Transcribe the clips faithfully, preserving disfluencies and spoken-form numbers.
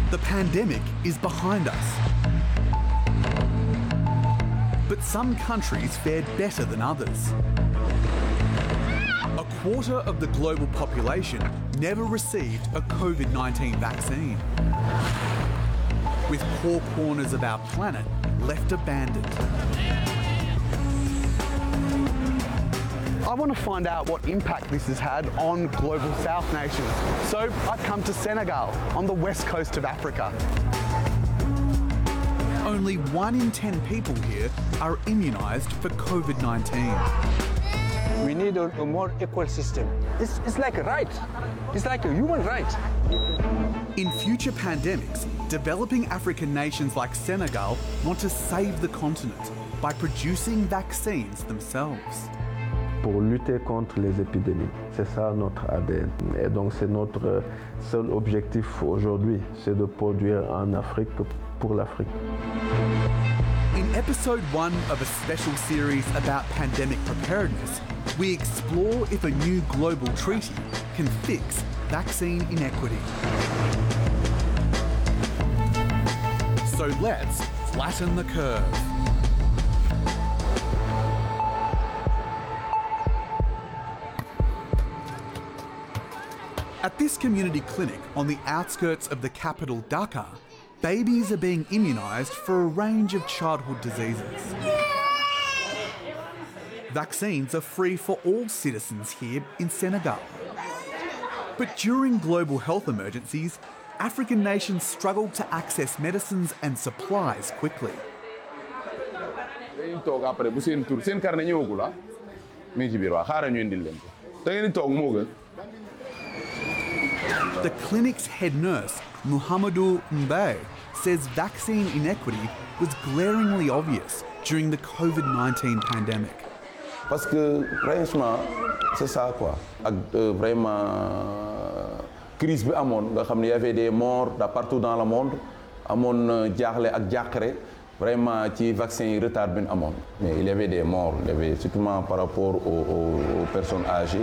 The pandemic is behind us. But some countries fared better than others. A quarter of the global population never received a COVID nineteen vaccine, with core corners of our planet left abandoned. I want to find out what impact this has had on global South nations. So I've come to Senegal, on the west coast of Africa. Only one in ten people here are immunised for COVID nineteen. We need a, a more equal system. It's, it's like a right. It's like a human right. In future pandemics, developing African nations like Senegal want to save the continent by producing vaccines themselves. Pour lutter contre les épidémies. C'est ça notre A D N. Et donc c'est notre seul objectif aujourd'hui, c'est de produire en Afrique pour l'Afrique. In episode one of a special series about pandemic preparedness, we explore if a new global treaty can fix vaccine inequity. So let's flatten the curve. At this community clinic on the outskirts of the capital, Dakar, babies are being immunised for a range of childhood diseases. Vaccines are free for all citizens here in Senegal. But during global health emergencies, African nations struggle to access medicines and supplies quickly. The clinic's head nurse, Muhammadu Mbaye, says vaccine inequity was glaringly obvious during the COVID nineteen pandemic. Parce que franchement, c'est ça quoi. Ak vraiment crise bi amone nga xamni y avait des morts de partout dans le monde, amone jaxlé ak jaxré vraiment ci vaccin yi retard bi amone. Mais il y avait des morts, il y avait surtout par rapport aux, aux, aux personnes âgées.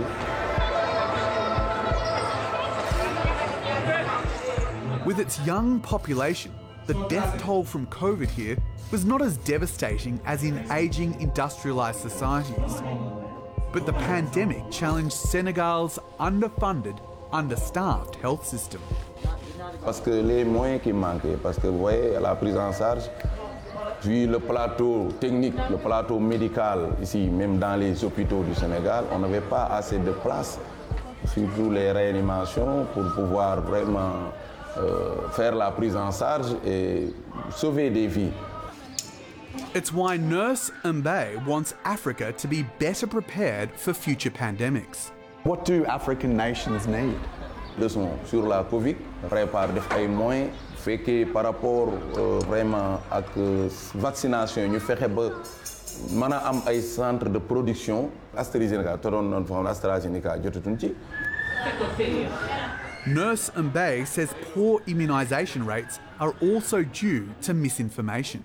With its young population, the death toll from COVID here was not as devastating as in ageing industrialised societies. But the pandemic challenged Senegal's underfunded, understaffed health system. Parce que les moyens qui manquaient, parce que vous voyez, la prise en charge, vu le plateau technique, le plateau médical, ici, même dans les hôpitaux du Sénégal, on n'avait pas assez de place, surtout les réanimations, pour pouvoir vraiment Euh, faire la prise en charge et sauver des vies. It's why Nurse Mbaye wants Africa to be better prepared for future pandemics. What do African nations need? Leçon sur la Covid, prépare def ay moyens, fekkee par rapport euh, vraiment ak vaccination ñu fexé ba mëna am ay centre de production AstraZeneca te doon non fa AstraZeneca jotatuñ ci. Nurse Mbaye says poor immunisation rates are also due to misinformation.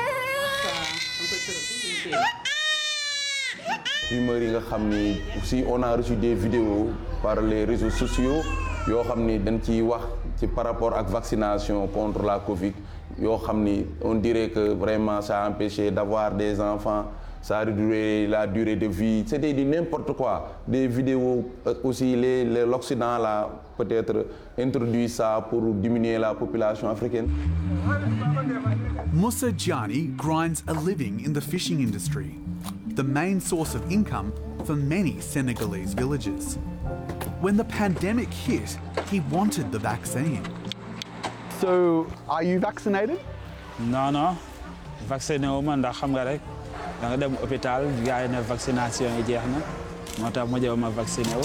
Si on a reçu des vidéos par les réseaux sociaux, yo xamni dañ ci wax ci par rapport à la vaccination contre la Covid, yo xamni on dirait que vraiment ça a empêché d'avoir des enfants. Ça a réduit la durée de vie, c'était du n'importe quoi. Des vidéos aussi, l'Occident a peut-être introduit ça pour diminuer la population africaine. Moussa Diani grinds a living in the fishing industry, the main source of income for many Senegalese villages. When the pandemic hit, he wanted the vaccine. So, are you vaccinated? No, no. Vacciné wu ma ndax xam nga rek. Da nga dem hôpital gars yi ne vaccination yi jeex na moo tax ma jëw ma vacciné wu.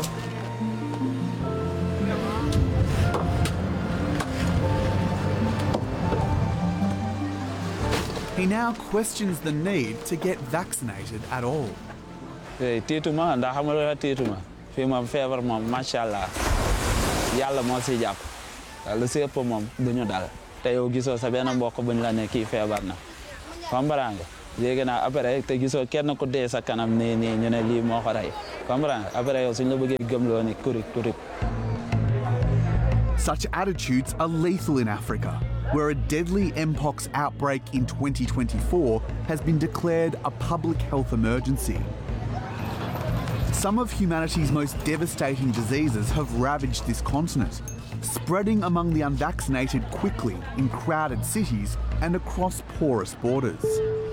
He now questions the need to get vaccinated at all. tiituma ndax xam nga loolu tiituma fii moom feebar moom macha allah yàlla moo si jàpp lu si ëpp moom duñu dal te yow gisoo sa benn mbokk buñ la ne kii feebar na comprends nga. léegi nag après te gisoo kenn ku dee sa kanam nii nii ñu ne lii moo ko rey comprends après yow suñ la bëggee Such attitudes are lethal in Africa. where a deadly Mpox outbreak in twenty twenty-four has been declared a public health emergency. Some of humanity's most devastating diseases have ravaged this continent, spreading among the unvaccinated quickly in crowded cities and across porous borders.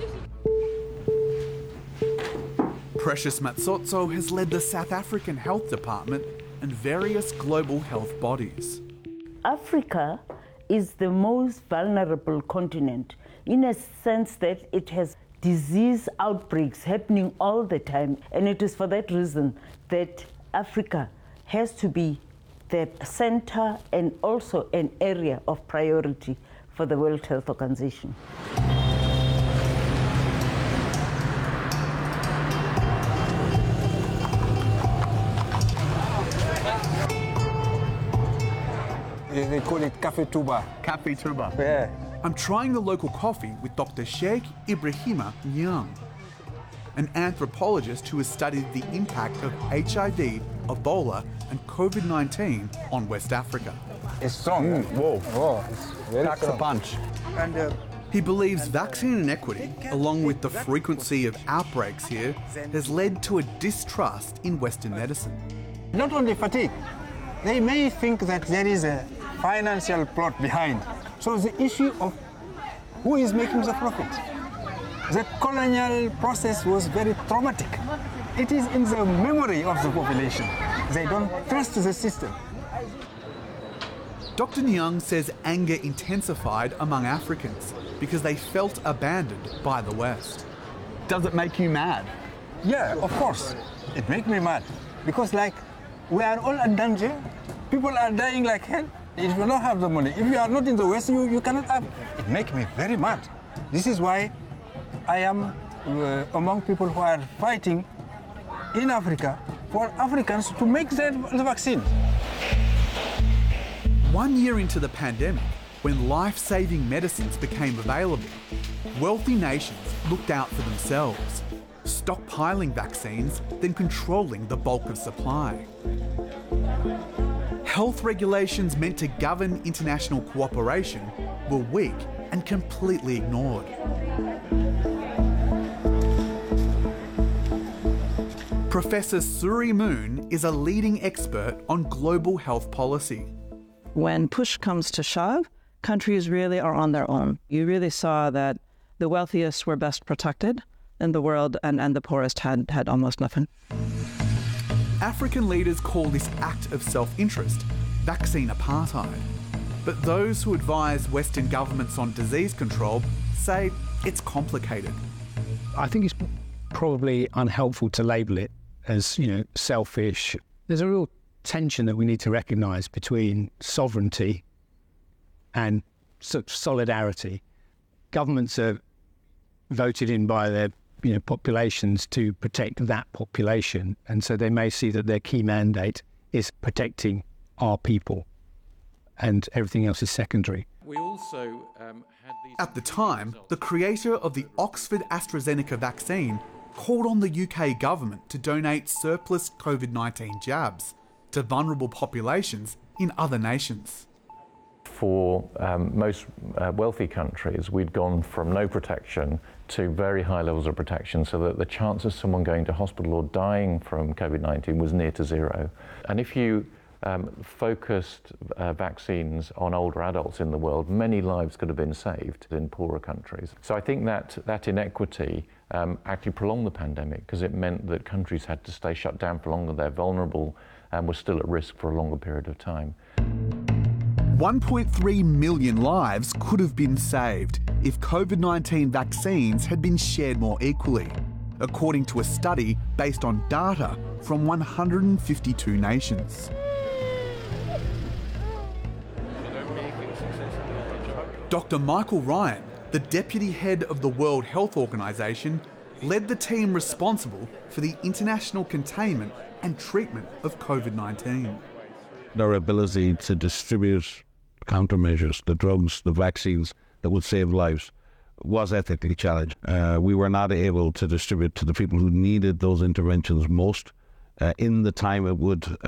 Precious Matsotso has led the South African Health Department and various global health bodies. Africa is the most vulnerable continent in a sense that it has disease outbreaks happening all the time, and it is for that reason that Africa has to be the center and also an area of priority for the World Health Organization. They call it Cafe Tuba. Cafe Tuba. Yeah. I'm trying the local coffee with Doctor Sheikh Ibrahima Nyang, an anthropologist who has studied the impact of H I V, Ebola and COVID nineteen on West Africa. It's strong. Mm, whoa. Whoa. It's very Packs strong. a punch. And uh, He believes vaccine inequity, along with the frequency of outbreaks here, has led to a distrust in Western medicine. not only fatigue, they may think that there is a financial plot behind. So the issue of who is making the profit. The colonial process was very traumatic. It is in the memory of the population. They don't trust the system. Doctor Nyang says anger intensified among Africans because they felt abandoned by the West. Does it make you mad? Yeah, of course. It makes me mad. Because like, we are all in danger. People are dying like hell. If you don't have the money, if you are not in the West, you, you cannot have. It makes me very mad. This is why I am uh, among people who are fighting in Africa for Africans to make the, the vaccine. One year into the pandemic, when life-saving medicines became available, wealthy nations looked out for themselves, stockpiling vaccines, then controlling the bulk of supply. Health regulations meant to govern international cooperation were weak and completely ignored. Professor Suri Moon is a leading expert on global health policy. When push comes to shove, countries really are on their own. You really saw that the wealthiest were best protected in the world, and, and the poorest had, had almost nothing. African leaders call this act of self-interest vaccine apartheid. But those who advise Western governments on disease control say it's complicated. I think it's probably unhelpful to label it as, you know, selfish. There's a real tension that we need to recognise between sovereignty and such solidarity. Governments are voted in by their, you know, populations to protect that population, and so they may see that their key mandate is protecting our people, and everything else is secondary. We also um, had these... At the time, the creator of the Oxford AstraZeneca vaccine called on the U K government to donate surplus COVID nineteen jabs to vulnerable populations in other nations. For um, most uh, wealthy countries, we'd gone from no protection to very high levels of protection, so that the chance of someone going to hospital or dying from COVID nineteen was near to zero. And if you um, focused uh, vaccines on older adults in the world, many lives could have been saved in poorer countries. So I think that that inequity um, actually prolonged the pandemic, because it meant that countries had to stay shut down for longer. They're vulnerable and were still at risk for a longer period of time. one point three million lives could have been saved if COVID nineteen vaccines had been shared more equally, according to a study based on data from one hundred fifty-two nations. Doctor Michael Ryan, the deputy head of the World Health Organization, led the team responsible for the international containment and treatment of COVID nineteen. Their ability to distribute countermeasures, the drugs, the vaccines that would save lives, was ethically challenged. Uh, we were not able to distribute to the people who needed those interventions most uh, in the time it would